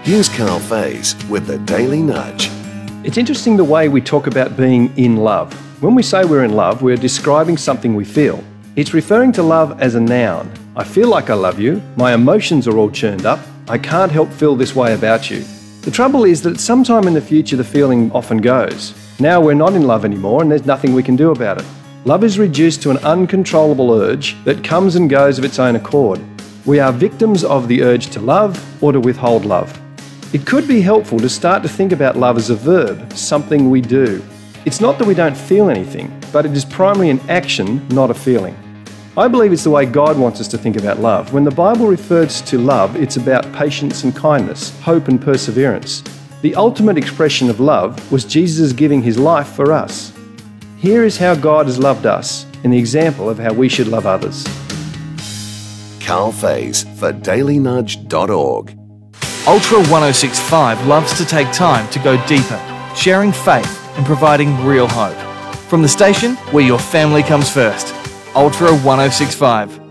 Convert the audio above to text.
Here's Carl Faze with the Daily Nudge. It's interesting the way we talk about being in love. When we say we're in love, we're describing something we feel. It's referring to love as a noun. I feel like I love you. My emotions are all churned up. I can't help feel this way about you. The trouble is that sometime in the future the feeling often goes. Now we're not in love anymore and there's nothing we can do about it. Love is reduced to an uncontrollable urge that comes and goes of its own accord. We are victims of the urge to love or to withhold love. It could be helpful to start to think about love as a verb, something we do. It's not that we don't feel anything, but it is primarily an action, not a feeling. I believe it's the way God wants us to think about love. When the Bible refers to love, it's about patience and kindness, hope and perseverance. The ultimate expression of love was Jesus giving his life for us. Here is how God has loved us, and the example of how we should love others. Carl Faze for dailynudge.org. Ultra 1065 loves to take time to go deeper, sharing faith and providing real hope. From the station where your family comes first, Ultra 1065.